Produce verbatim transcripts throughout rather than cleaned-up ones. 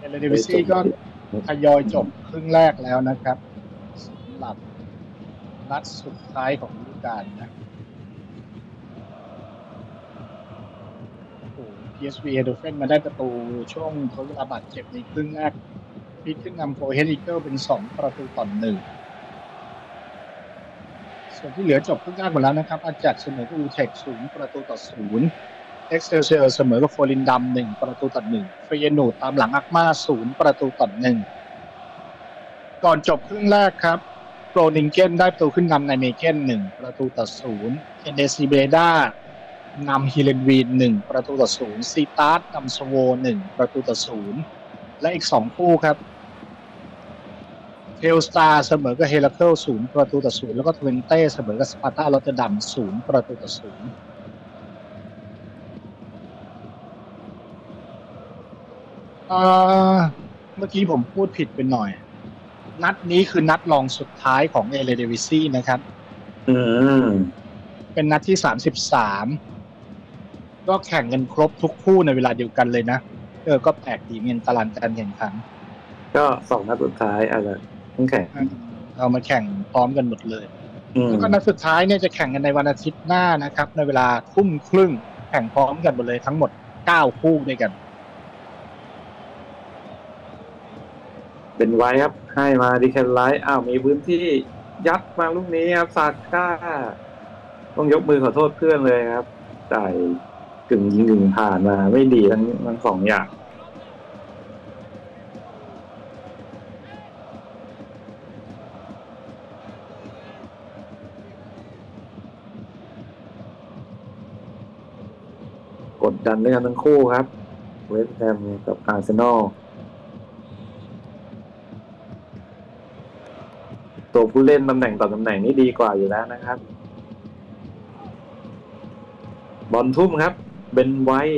เลเดวิซี่ก็ทยอยจบครึ่งแรกแล้วนะครับสำหรับนัดสุดท้ายของฤดูกาลนะโอ้โห พี เอส วี Eindhoven มาได้ประตูช่วงทดเวลาบาดเจ็บในครึ่งแรกพลิกขึ้นนำโคเฮนอีเกิลเป็นสองประตูต่อหนึ่งส่วนที่เหลือจบครึ่งแรกหมดแล้วนะครับอาจักเสมอกับอูเทคศูนย์ประตูต่อศูนย์เอ็กเซลเซียร์เสมอกับโฟลินดัมหนึ่งประตูต่อหนึ่งเฟยนูดตามหลังอักมาศูนย์ประตูต่อหนึ่งก่อนจบครึ่งแรกครับโกรนิงเกนได้ประตูขึ้นนำในเมเกนหนึ่งประตูต่อศูนย์เอนเดซีเบด้านำฮิเลนวีนหนึ่งประตูต่อศูนย์ซีตาร์ดนำสโวหนึ่งประตูต่อศูนย์และอีกสองคู่ครับเทลสตาร์เสมอกับเฮลัคเคิลศูนย์ประตูต่อศูนย์แล้วก็ทเวนเต้เสมอกับสปาร์ตาโรตเตอร์ดัมศูนย์ประตูต่อศูนย์เมื่อกี้ผมพูดผิดไปหน่อยนัดนี้คือนัดรองสุดท้ายของเอเลเดวิซี่นะครับอืมเป็นนัดที่สามสิบสามก็แข่งกันครบทุกคู่ในเวลาเดียวกันเลยนะเออก็แปลกดีเงินตารางการแข่งขันก็สองนัดสุดท้ายอาจจะต้องแข่งเอามาแข่งพร้อมกันหมดเลยแล้วก็นัดสุดท้ายเนี่ยจะแข่งกันในวันอาทิตย์หน้านะครับในเวลาทุ่มครึ่งแข่งพร้อมกันหมดเลยทั้งหมดเก้าคู่ด้วยกันเป็นไว้ครับให้มาดิแคนไลท์อ้าวมีพื้นที่ยัดมาลูกนี้ครับซาก้าต้องยกมือขอโทษเพื่อนเลยครับจ่ายกึ่งยิงกึ่งผ่านมาไม่ดีทั้งทั้งสองอย่างกดดันด้วยกันทั้งคู่ครับเวสต์แฮมกับอาร์เซนอลตัวผู้เล่นตำแหน่งต่อตำแหน่งนี่ดีกว่าอยู่แล้วนะครับบอลทุ่มครับเบนไว้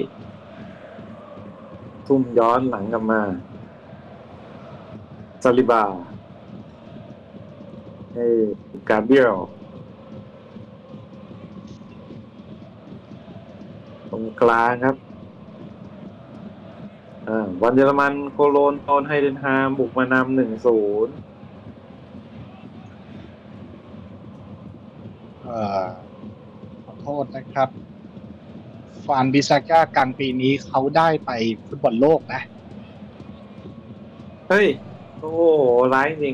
ทุ่มย้อนหลังกลับมาซาลิบาให้กาเบรียลตรงกลางครับอ่าวันเยอรมันโคโลนตอนไฮเดนฮามบุกมานำหนึ่งศูนย์ขอโทษนะครับฟานบิซาก้ากลางปีนี้เขาได้ไปฟุตบอลโลกนะเฮ้ยโอ้โหร้ายจริง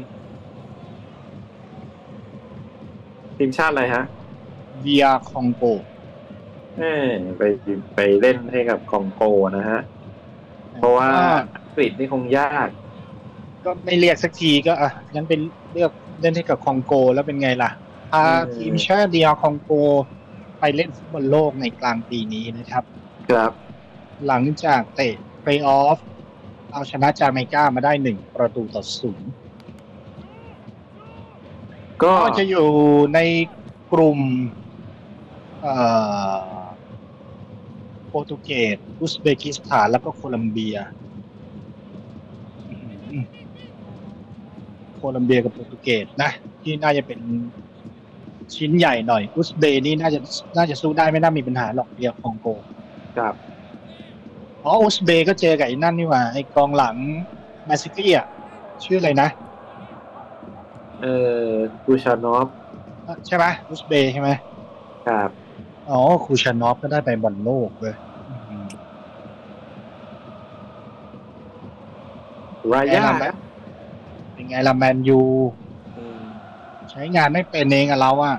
ทีมชาติอะไรฮะเดียคองโกเอ้ไปไปเล่นให้กับคองโกนะฮะเพราะว่าอังกฤษนี่คงยากก็ไม่เรียกสักทีก็อ่ะงั้นเป็นเลือกเล่นให้กับคองโกแล้วเป็นไงล่ะพาทีมชาติเดียคองโกไปเล่นฟุตบอลโลกในกลางปีนี้นะครับครับหลังจากเตะเพลย์ออฟเอาชนะจาเมกามาได้หนึ่งประตูต่อศูนย์ก็จะอยู่ในกลุ่มเอ่อโปรตุเกสอุซเบกิสถานแล้วก็โคลัมเบียโคลัมเบียกับโปรตุเกสนะที่น่าจะเป็นชิ้นใหญ่หน่อยอุซเบย์นี่น่าจะน่าจะสู้ได้ไม่น่ามีปัญหาหรอกเดียวคองโกครับอ๋ออุซเบย์ก็เจอกับไอ้นั่นนี่หว่าไอ้กองหลังมาซิกี้อ่ะชื่ออะไรนะเอ่อคูชานอฟใช่ไหมอุซเบย์ใช่ไหมครับอ๋อคูชานอฟก็ได้ไปบอลโลกเลยรายาเป็นไงล่ะแมนยูใช้งานไม่เป็นเองอะเราอะ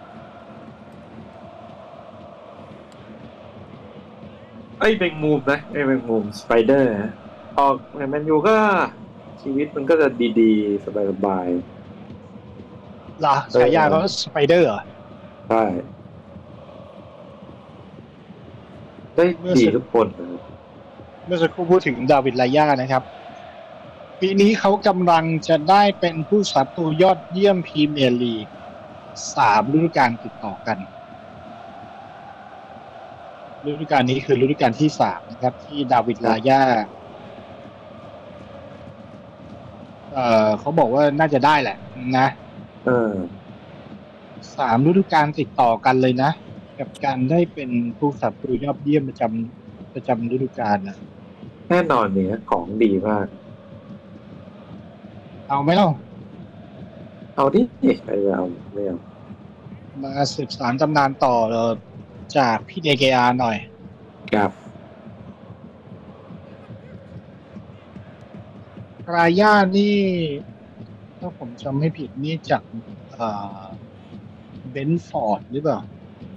ไอ้เป็นมูฟนะไอ้เป็นมูฟสไปเดอร์นะออกแมนยูก็ชีวิตมันก็จะดีๆสบายๆล่ะฉายาเขาสไปเดอร์เหรอใช่ได้ดีทุกคนเมื่อสักครู่พูดถึงดาวิดลายานะครับปีนี้เขากำลังจะได้เป็นผู้สาประตูยอดเยี่ยมพรีเมียร์ลีกสามฤดูกาลติดต่อกันฤดูกาลนี้คือฤดูกาลที่สามนะครับที่ดาวิดลายาเอ่อเขาบอกว่าน่าจะได้แหละนะเออสามฤดูกาลติดต่อกันเลยนะกับการได้เป็นผู้สาประตูยอดเยี่ยมประจำประจำฤดูกาลนะแน่นอนเนี่ยของดีมากเอาไหมเล่าเอาดิใครจะเอาไม่เอามาสืบสานตำนานต่อเลยจากพี่เดเกอาหน่อยครับราย่านี่ถ้าผมจำไม่ผิดนี่จากเอ่อเบนฟอร์ดหรือเปล่า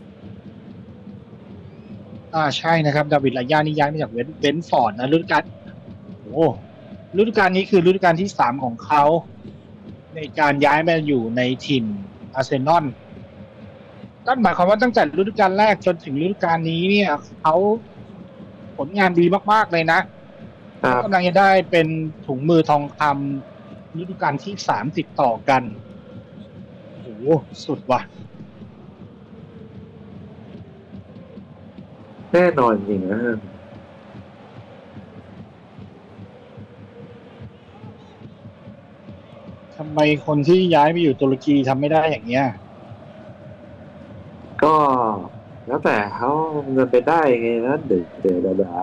อ่าใช่นะครับดาวิดราย่านี่ย้ายมาจากเบนฟอร์ดนะฤดูกาลโอ้ฤดูกาลนี้คือฤดูกาลที่สามของเขาในการย้ายมาอยู่ในถิ่นอาร์เซนอลนั่นหมายความว่าตั้งแต่ฤดูกาลแรกจนถึงฤดูกาลนี้เนี่ยเขาผลงานดีมากๆเลยนะเขากำลังจะได้เป็นถุงมือทองคำฤดูกาลที่สามติดต่อกันโอ้โหสุดว่ะแน่นอนจริงนะทำไมคนที่ย้ายไปอยู่ตุรกีทำไม่ได้อย่างเงี้ยก็แล้วแต่เขาเงินไปได้ไงนะเดือดเดือดดา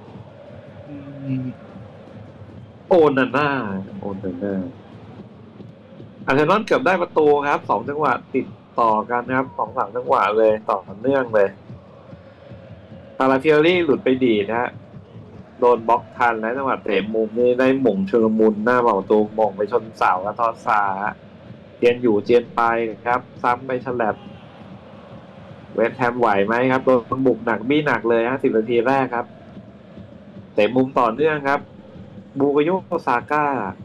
โอนน่ะหน้าโอนน่ะหน้าอาร์เซนอลเกือบได้ประตูครับสองจังหวะติดต่อกันนะครับสองสามจังหวะเลยต่อเนื่องเลยคาราฟิโอรี่หลุดไปดีนะฮะโดนบล็อกทันแล้วจังหวะเตะมุมนี่ได้หม่งชุลมุนหน้าเป่าตูมงไปชนเสากระทอดสาเจียนอยู่เจียนไปครับซ้ำไปฉลับเวสต์แฮมไหวไหมครับโดนบุกหนักบี้หนักเลยฮะสิบนาทีแรกครับเตะมุมต่อเนื่องครับบูกโยซาก้า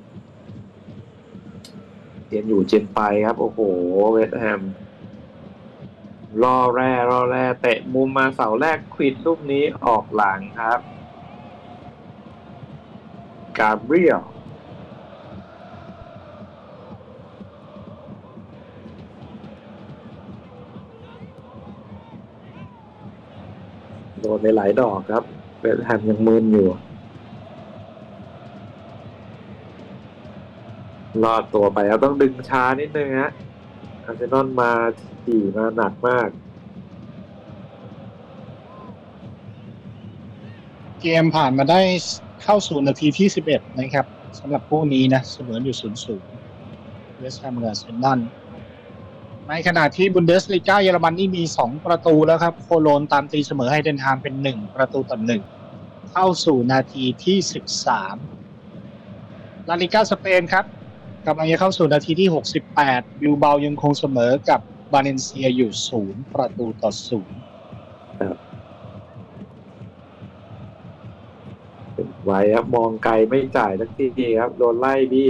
เจียนอยู่เจียนไปครับโอ้โหเวสต์แฮมรอแร่รอแร่เตะมุมมาเสาแรกควิดลูกนี้ออกหลังครับกาเบรียลโดนในหลายดอกครับเวสต์แฮมยังมึนอยู่รอดตัวไปแล้วต้องดึงช้านิดนึงฮะอาร์เซนอลมาถี่มาหนักมากเกมผ่านมาได้เข้าสู่นาทีที่สิบเอ็ดนะครับสำหรับพวกนี้นะเสมออยู่ ศูนย์ศูนย์ เวสต์แฮมกับอาร์เซนอลในขณะที่บุนเดสลีกาเยอรมันนี่มีสองประตูแล้วครับโคโลนตามตีเสมอให้เดนฮามเป็นหนึ่งประตูต่อหนึ่งเข้าสู่นาทีที่สิบสามลาลิก้าสเปนครับกำลังจะเข้าสู่นาทีที่หกสิบแปดบิลเบายังคงเสมอกับบาเลนเซียอยู่ศูนย์ประตูต่อศูนย์ไว้ครับมองไกลไม่จ่ายสักทีครับโดนไล่บี้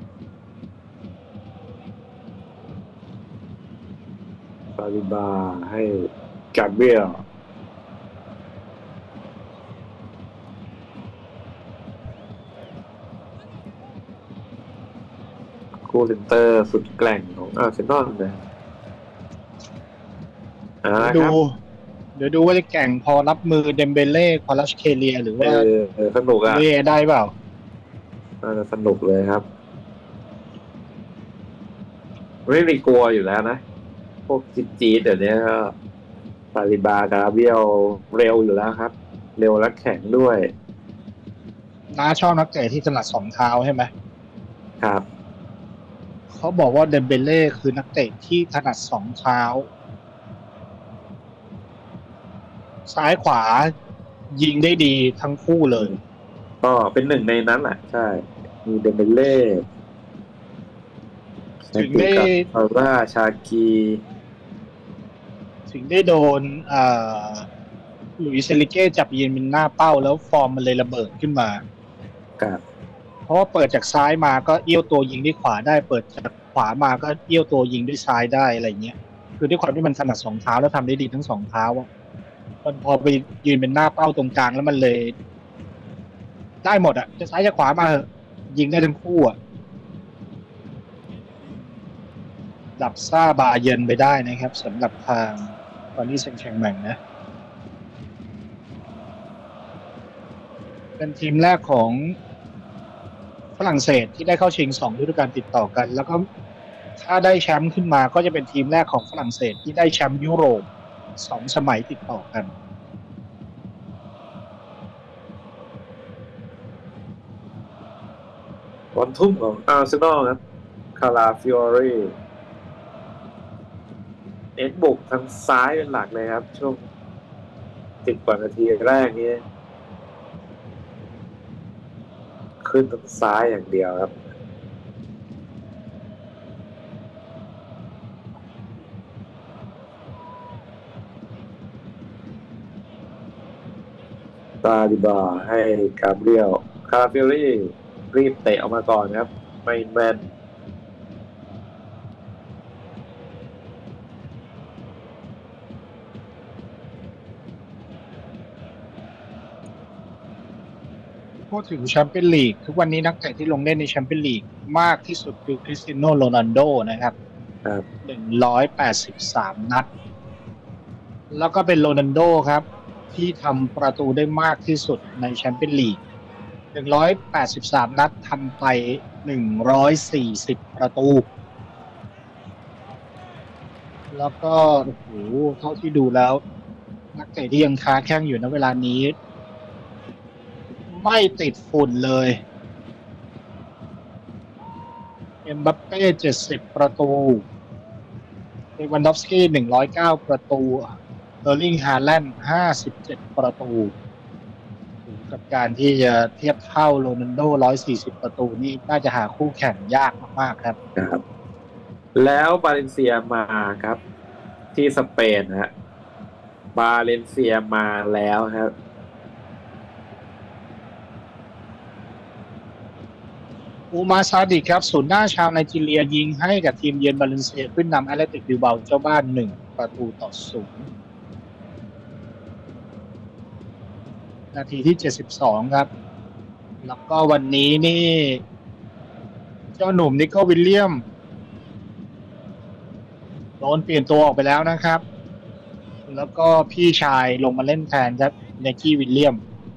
ซาลิบาให้กาเบรียลคู่เซนเตอร์สุดแกร่งของอาร์เซนอลนะดูเดี๋ยวดูว่าจะแข่งพอรับมือเดมเบเล่ควาลัชเคเลียหรือว่าสนุกอะเล่ได้เปล่าน่าจะสนุกเลยครับไม่มีกลัวอยู่แล้วนะพวกจีจีเดี๋ยวนี้ก็ซาลิบากาเบรียลเร็วอยู่แล้วครับเร็วและแข็งด้วยน้าชอบนักเตะที่ถนัดสองเท้าใช่ไหมครับเขาบอกว่าเดมเบเล่คือนักเตะที่ถนัดสองเท้าซ้ายขวายิงได้ดีทั้งคู่เลยก็เป็นหนึ่งในนั้นแหละใช่มีเดมเบเล่ถึงได้พาร่าชากีถึงได้โดนหลุยส์เซลิเก้จับยืนเป็นหน้าเป้าแล้วฟอร์มมันเลยระเบิดขึ้นมาครับเพราะว่าเปิดจากซ้ายมาก็เอี้ยวตัวยิงด้วยขวาได้เปิดจากขวามาก็เอี้ยวตัวยิงด้วยซ้ายได้อะไรเงี้ยคือด้วยความที่มันถนัดสองเท้าแล้วทำได้ดีทั้งสองเท้ามันพอไปยืนเป็นหน้าเป้าตรงกลางแล้วมันเลยได้หมดอ่ะจะซ้ายจะขวามายิงได้ทั้งคู่อ่ะดับซ่าบาเยินไปได้นะครับสำหรับทางปารีสแซงต์แชร์แมงนะเป็นทีมแรกของฝรั่งเศสที่ได้เข้าชิงสองฤดูกาลติดต่อกันแล้วก็ถ้าได้แชมป์ขึ้นมาก็จะเป็นทีมแรกของฝรั่งเศสที่ได้แชมป์ยุโรปสองสมัยติดต่อกันบอลทุ่มของอาร์เซนอลครับคาราฟิโอรีเน้นบุกทางซ้ายเป็นหลักเลยครับช่วงสิบกว่านาทีแรกนี้ขึ้นทางซ้ายอย่างเดียวครับตาดิบาให้กาเบรียลคาราฟิโอรีรีบเตะออกมาก่อนครับไม่แมนพูดถึงแชมเปี้ยนลีกทุกวันนี้นักเตะที่ลงเล่นในแชมเปี้ยนลีกมากที่สุดคือคริสเตียโนโรนัลโดนะครับหนึ่งร้อยแปดสิบสามนัดแล้วก็เป็นโรนัลโดครับที่ทำประตูได้มากที่สุดในแชมเปี้ยนลีกหนึ่งร้อยแปดสิบสามนัดทำไปหนึ่งร้อยสี่สิบประตูแล้วก็โอ้โหเท่าที่ดูแล้วนักเตะที่ยังค้าแข้งอยู่ณเวลานี้ไม่ติดฝุ่นเลยเอ็มบัปเป้เจ็ดสิบประตูเลวันดอฟสกี้หนึ่งร้อยเก้าประตูเออร์ลิงฮาแลนด์ห้าสิบเจ็ดประตูกับการที่จะเทียบเท่าโรนัลโดหนึ่งร้อยสี่สิบประตูนี่น่าจะหาคู่แข่งยากมากๆครับครับแล้วบาเลนเซียมาครับที่สเปนฮะบาเลนเซียมาแล้วครับอูมาซาดิกครับศูนย์หน้าชาวไนจีเรียยิงให้กับทีมเยือนบาเลนเซียขึ้นนำแอตเลติกบิลเบาเจ้าบ้านหนึ่งประตูต่อศูนย์นาทีที่เจ็ดสิบสองครับแล้วก็วันนี้นี่เจ้าหนุ่มนิโคลวิลเลียมโดนเปลี่ยนตัวออกไปแล้วนะครับแล้วก็พี่ชายลงมาเล่นแทนครับเนกี้วิลเลียม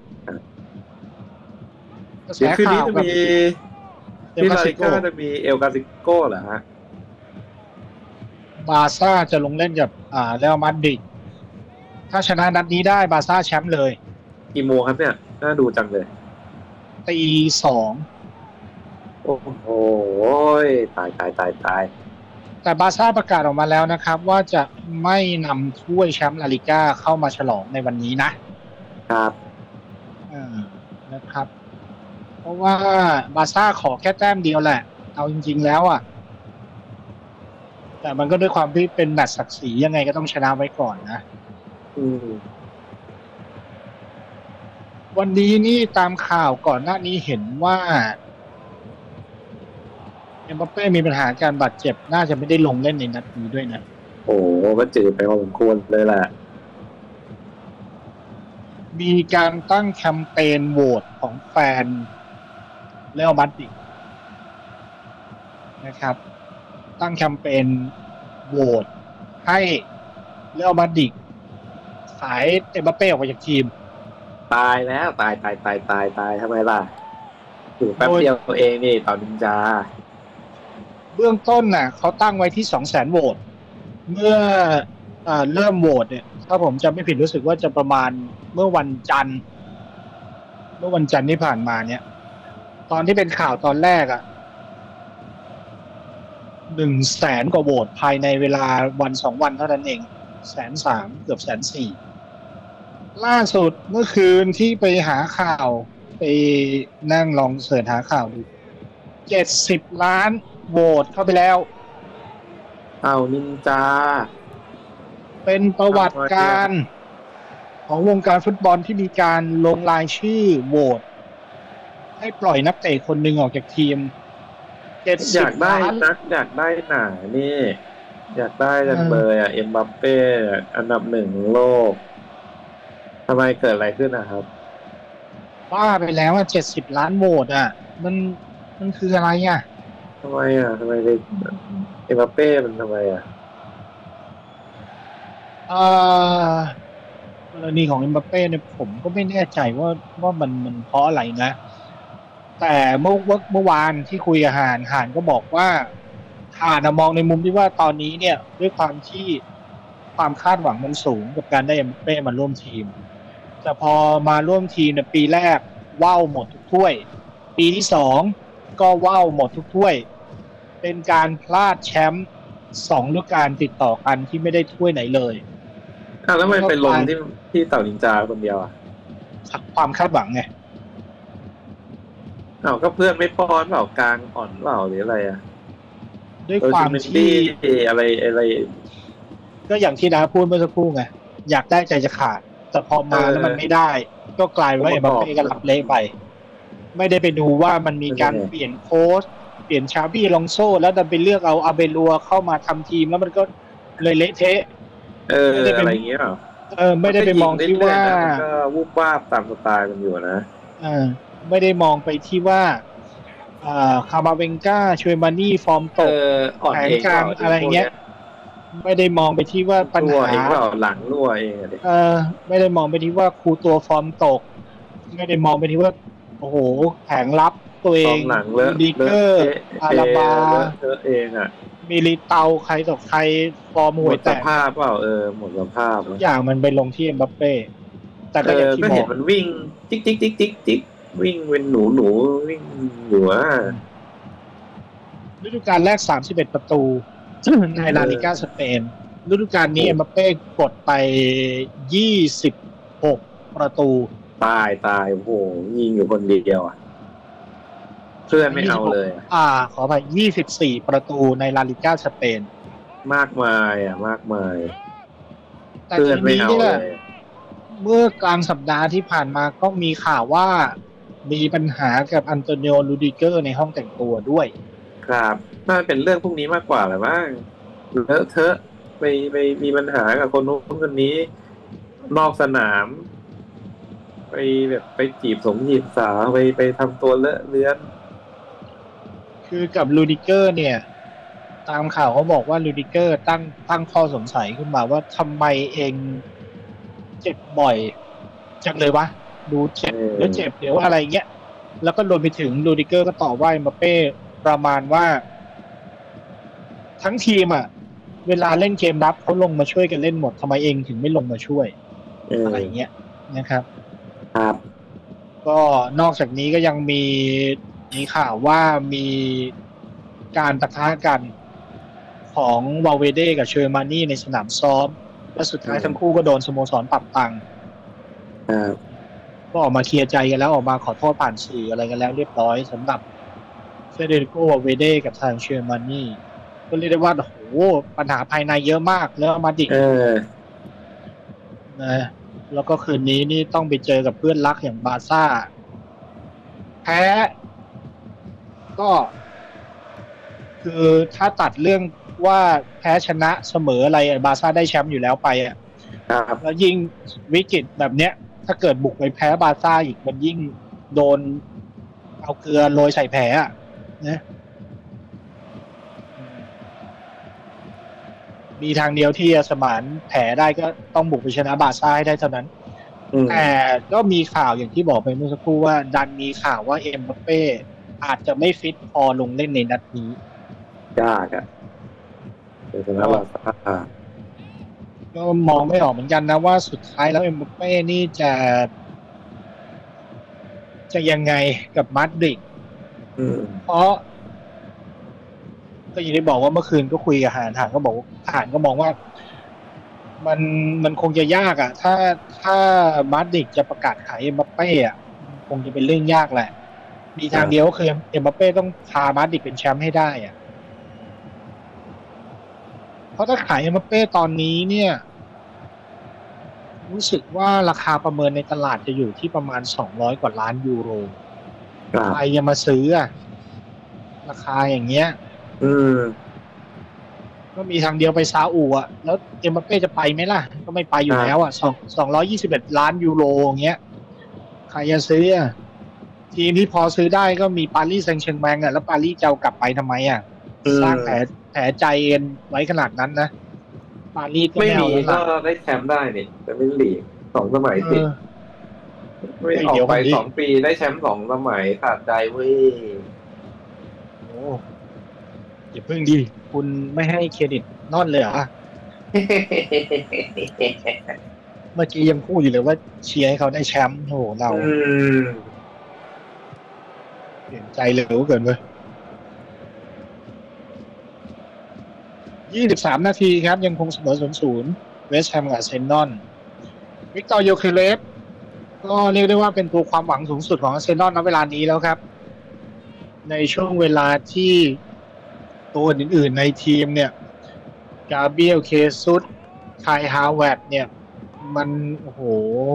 กระแสข่าวจะมีที่ลาลิก้าจะมีเอลกาซิโก้เหรอฮะบาซ่าจะลงเล่นกับอ่าเรอัลมาดริดถ้าชนะนัดนี้ได้บาซ่าแชมป์เลยกี่โมงครับเนี่ยน่าดูจังเลยตีสองโอ้โหตายตายตายตายแต่บาซ่าประกาศออกมาแล้วนะครับว่าจะไม่นำถ้วยแชมป์ลาลิก้าเข้ามาฉลองในวันนี้นะครับอ่านะครับเพราะว่าบาซ่าขอแค่แต้มเดียวแหละเอาจริงๆแล้วอ่ะแต่มันก็ด้วยความที่เป็นแมตช์ศักดิ์ศรียังไงก็ต้องชนะไว้ก่อนนะอืมวันนี้นี่ตามข่าวก่อนหน้านี้เห็นว่าเอ็มบัปเป้มีปัญหาการบาดเจ็บน่าจะไม่ได้ลงเล่นในนัดนี้ด้วยนะโอ้ก็จืดไปพอสมควรเลยแหละมีการตั้งแคมเปญโหวตของแฟนเรอัลมาดริดนะครับตั้งแคมเปญโหวตให้เรอัลมาดริดขายเอ็มบัปเป้ออกไปจากทีมตายแล้วตายตายตายตายตายทำไมล่ะอยู่แป๊บเดียวตัวเองนี่ต่อนินจาเบื้องต้นน่ะเขาตั้งไว้ที่ สองแสน โหวตเมื่ออ่าเริ่มโหวตเนี่ยถ้าผมจำไม่ผิดรู้สึกว่าจะประมาณเมื่อวันจันทร์เมื่อวันจันทร์ที่ผ่านมาเนี่ยตอนที่เป็นข่าวตอนแรกอ่ะ หนึ่งแสน กว่าโหวตภายในเวลาวันสองวันเท่านั้นเอง หนึ่งแสนสามหมื่น เกือบ หนึ่งแสนสี่หมื่น ล่าสุดเมื่อคืนที่ไปหาข่าวไปนั่งลองเสิร์ชหาข่าวดูเจ็ดสิบล้านโหวตเข้าไปแล้วเอานินจาเป็นประวัติการของวงการฟุตบอลที่มีการลงรายชื่อโหวตให้ปล่อยนักเตะคนหนึ่งออกจากทีมเจ็ดสิบอยากได้นักอยากได้หนานี่อยากได้จังเลยอ่ะเอ็มบัปเป้อันดับหนึ่งโลกทำไมเกิดอะไรขึ้นนะครับบ้าไปแล้วอ่ะเจ็ดสิบล้านโหวตอ่ะมันมันคืออะไรอ่ะทำไมอ่ะทำไมเลยเอ็มบัปเป้มันทำไมอ่ะเอ่อกรณีของเอ็มบัปเป้เนี่ยผมก็ไม่แน่ใจว่าว่ามันมันเพราะอะไรนะแต่เมื่อเมื่อวานที่คุยกับหานหานก็บอกว่าหานมองในมุมที่ว่าตอนนี้เนี่ยด้วยความที่ความคาดหวังมันสูงกับการได้เอ็มบัปเป้มาร่วมทีมแต่พอมาร่วมทีมในปีแรกว้าวหมดทุกถ้วยปีที่สองก็ว่าวหมดทุกถ้วยเป็นการพลาดแชมป์สองฤดูกาลติดต่อกันที่ไม่ได้ถ้วยไหนเลยอ้าวแล้วไม่ไปลงที่ที่เต่านินจาคนเดียวอ่ะความคาดหวังไงอ้าวก็เพื่อนไม่ป้อนเปล่ากลางอ่อนเปล่าหรืออะไรอ่ะด้วยความที่อะไรอะไรก็อย่างที่น้าพูดเมื่อสักครู่ไงอยากได้ใจจะขาดแต่พอมาแล้วมันไม่ได้ก็กลายว่าเอ็มบัปเป้ก็รับเละไปไม่ได้ไปดูว่ามันมีการเปลี่ยนโค้ชเปลี่ยนชาบี้ลองโซ่แล้วดันไปเลือกเอาอาเบลัวเข้ามาทำทีมแล้วมันก็เลยเละเทะเอออะไรอย่างเงี้ยเออไม่ได้ไปมองที่ว่าก็วูบวาบตามสไตล์มันอยู่นะเออไม่ได้มองไปที่ว่าอ่าคามาเวงก้าช่วยมานี่ฟอร์มตกแผนการอะไรเงี้ยไม่ได้มองไปที่ว่าปัญหาหลังรั่วเองเออไม่ได้มองไปที่ว่าครูตัวฟอร์มตกไม่ได้มองไปที่ว่าโอ้โหแผงลับตัวเองดีเกอร์อาราบาเองอ่ะมิลิเตาใครต่อใครฟอร์มห่วยแตกหมดสภาพเปล่าเออหมดสภาพทุกอย่างมันไปลงที่เอ็มบัปเป้แต่ก็อย่างที่บอกเห็นมันวิ่งจิ๊กจิ๊กจิ๊กจิ๊กจิ๊กวิ่งเป็นหนูหนูวิ่งอยู่อ่ะฤดูกาลแรกสามสิบเอ็ดประตูในลาลิก้าสเปนฤดูกาลนี้เอ็มบัปเป้กดไปยี่สิบหกประตูตายตายโอ้โหยิงอยู่คนเดียวอ่ะเพื่อนไม่เอาเลยอ่าขอไปยี่สิบสี่ประตูในลาลิก้าสเปนมากมายอ่ะมากมายเพื่อนไม่เอาเลยเมื่อกลางสัปดาห์ที่ผ่านมาก็มีข่าวว่ามีปัญหากับอันโตนิโอ รูดิเกอร์ในห้องแต่งตัวด้วยครับน่าเป็นเรื่องพวกนี้มากกว่าแหละมั้งเลอะเทอะไปไปมีปัญหากับคนนู้นคนนี้นอกสนามไปแบบไปจีบสมจีบสาวไปไปทำตัวเลอะเลือนคือกับรูดิเกอร์เนี่ยตามข่าวเขาบอกว่ารูดิเกอร์ตั้งตั้งข้อสงสัยขึ้นมาว่าทำไมเองเจ็บบ่อยจังเลยวะดูเจ็บเดี๋ยวเจ็บเดี๋ยวอะไรเงี้ยแล้วก็รวมไปถึงรูดิเกอร์ก็ตอบว่าเอ็มบัปเป้ประมาณว่าทั้งทีมอ่ะเวลาเล่นเกมรับเขาลงมาช่วยกันเล่นหมดทำไมเองถึงไม่ลงมาช่วยอะไรเงี้ยนะครับครับก็นอกจากนี้ก็ยังมีมีข่าวว่ามีการปะทะกันของวาลเวเดกับเชอร์มานี่ในสนามซ้อมและสุดท้ายทั้งคู่ก็โดนสโมสรปรับตังค์ก็ออกมาเคลียร์ใจกันแล้วออกมาขอโทษผ่านสื่ออะไรกันแล้วเรียบร้อยสำหรับเฟเดริโก วาลเวเดกับทางเชอร์มานี่ก็เรียกได้ว่าโอ้โหปัญหาภายในเยอะมากแล้วมาดินะแล้วก็คืนนี้นี่ต้องไปเจอกับเพื่อนรักอย่างบาร์ซ่าแพ้ก็คือถ้าตัดเรื่องว่าแพ้ชนะเสมออะไรบาร์ซ่าได้แชมป์อยู่แล้วไปอ่ะแล้วยิ่งวิกฤตแบบเนี้ยถ้าเกิดบุกไปแพ้บาร์ซ่าอีกมันยิ่งโดนเอาเกลือโรยใส่แผลอ่ะนะมีทางเดียวที่จะสมานแผลได้ก็ต้องบุกไปชนะบาร์ซ่าให้ได้เท่านั้นแต่ก็มีข่าวอย่างที่บอกไปเมื่อสักครู่ว่าดันมีข่าวว่าเอ็มบัปเป้อาจจะไม่ฟิตพอลงเล่นในนัดนี้ยากอ่ะเป็นชนะบาร์ซ่าก็มองไม่ออกเหมือนกันนะว่าสุดท้ายแล้วเอ็มบัปเป้นี่จะจะยังไงกับมาดริดเพราะก็อย่างที่บอกว่าเมื่อคืนก็คุยกับหานหานก็บอกหานก็มองว่ามันมันคงจะยากอ่ะถ้าถ้ามาดริดจะประกาศขายเอ็มบัปเป้อ่ะคงจะเป็นเรื่องยากแหละมีทางเดียวก็คือเอ็มบัปเป้ต้องพามาดริดเป็นแชมป์ให้ได้อ่ะเพราะถ้าขายเอ็มบัปเป้ตอนนี้เนี่ยรู้สึกว่าราคาประเมินในตลาดจะอยู่ที่ประมาณสองร้อยกว่าล้านยูโรใครจะมาซื้ออ่ะราคาอย่างเงี้ยอืมก็มีทางเดียวไปซาอุอ่ะแล้วเอ็มบัปเป้จะไปไหมล่ะก็ไม่ไปอยู่แล้วอ่ะสองสองร้อยยี่สิบเอ็ดล้านยูโรอย่างเงี้ยใครจะซื้ออ่ะทีมที่พอซื้อได้ก็มีปารีสแซงต์แชร์แมงอ่ะแล้วปารีสจะเอากลับไปทำไมอ่ะสร้างแผลแผลใจเอ็นไว้ขนาดนั้นนะปารีสก็ไม่เอาแล้วก็ได้แชมป์ได้นี่แต่ไม่ลีกสองสมัยติดไม่ออกไปสองปีได้แชมป์สองสมัยขาดใจเว้ยโอ้อย่าเพิ่งดิคุณไม่ให้เครดิตนอนเลยเหรอเมื่อกี้ยังพูดอยู่เลยว่าเชียร์ให้เขาได้แชมป์โหเราลี่ยนใจเร็วเกินเลยยี่สิบสามนาทีครับยังคงเสมอ ศูนย์ศูนย์ เวสต์แฮมกับอาร์เซนอลวิกตอร์ โยเคเลฟก็เรียกได้ว่าเป็นตัวความหวังสูงสุดของอาร์เซนอลณเวลานี้แล้วครับในช่วงเวลาที่ตัวอื่นๆในทีมเนี่ยกาเบรียล เคซุสไคล ฮาวเวิร์ดเนี่ยมันโอ้โห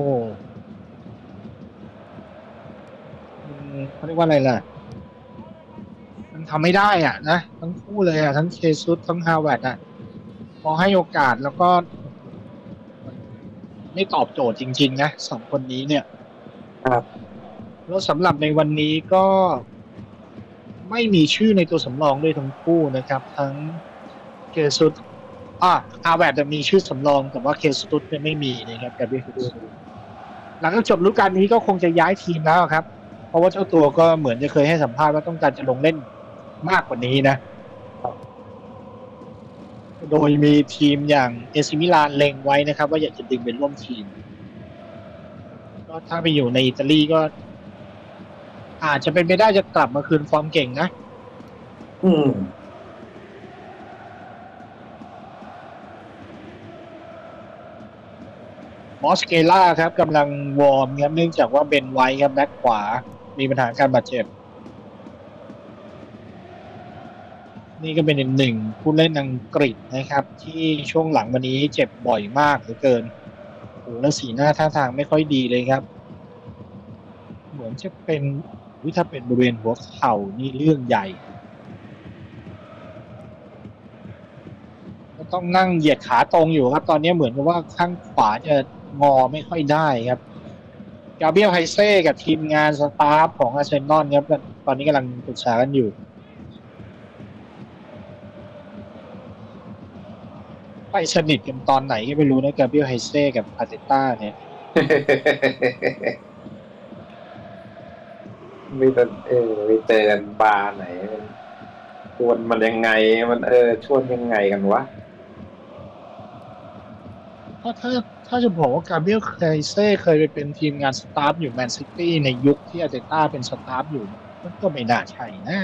เขาเรียกว่าอะไรล่ะมันทำไม่ได้อ่ะนะทั้งคู่เลยอ่ะทั้งเคซุสทั้งฮาวเวิร์ดอ่ะพอให้โอกาสแล้วก็ไม่ตอบโจทย์จริงๆนะสองคนนี้เนี่ยครับแล้วสำหรับในวันนี้ก็ไม่มีชื่อในตัวสำรองด้วยทั้งคู่นะครับทั้งเคซุสอ่าฮาวเวิร์ดจะมีชื่อสำรองแต่ว่าเคซุสเนี่ยไม่มีนะครับกาเบรียล เคซุสหลังจากจบฤดูกาลนี้ก็คงจะย้ายทีมแล้วครับเพราะว่าเจ้าตัวก็เหมือนจะเคยให้สัมภาษณ์ว่าต้องการจะลงเล่นมากกว่านี้นะโดยมีทีมอย่างเอซิมิลานเล็งไว้นะครับว่าอยากจะดึงเป็นร่วมทีมก็ถ้าไปอยู่ในอิตาลีก็อาจจะเป็นไปได้จะกลับมาคืนฟอร์มเก่งนะอืมมอสเกล่าครับกำลังวอร์มครับเนื่องจากว่าเบนไวท์ครับแบ็คขวามีปัญหาการบาดเจ็บนี่ก็เป็นอีกหนึ่งผู้เล่นอังกฤษนะครับที่ช่วงหลังวันนี้เจ็บบ่อยมากเหลือเกินโอ้แล้วสีหน้าท่าทางไม่ค่อยดีเลยครับเหมือนจะเป็นวิถ้าเป็นบริเวณหัวเข่านี่เรื่องใหญ่ก็ต้องนั่งเหยียดขาตรงอยู่ครับตอนนี้เหมือนกับว่าข้างขวาจะงอไม่ค่อยได้ครับกาเบรียล ไฮเซ่กับทีมงานสตาฟของอาร์เซนอลครับตอนนี้กำลังปรึกษากันอยู่ไปสนิทกันตอนไหนก็ไม่รู้นะกาเบรียล ไฮเซ่กับอาร์เตต้าเนี่ยมีแต่เออไปเจอกันบาร์ไหนชวนมันยังไงมันเออชวนยังไงกันวะเพราะถ้าถ้าจะบอกว่ากาเบรียล ไฮเซ่เคยไปเป็นทีมงานสตาฟอยู่แมนซิตี้ในยุคที่อาร์เตต้าเป็นสตาฟอยู่มันก็ไม่น่าใช่นะ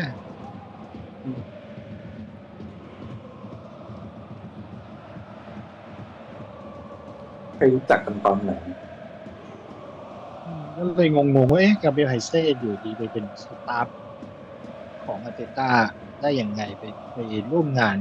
ไปรู้จักกันตอนไหนก็เลยงงๆว่าเอ๊ะกาเบรียล ไฮเซ่อยู่ดีไปเป็นสตาฟของอาร์เตต้าได้ยังไงไปไปร่วมงาน